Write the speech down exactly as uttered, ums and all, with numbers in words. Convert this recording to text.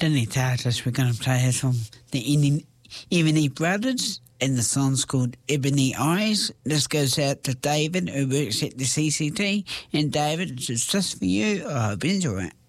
Danny Tartas, we're going to play us from the Ebony Brothers, and the song's called Ebony Eyes. This goes out to David, who works at the C C T. And David, it's just for you. I hope you enjoy it.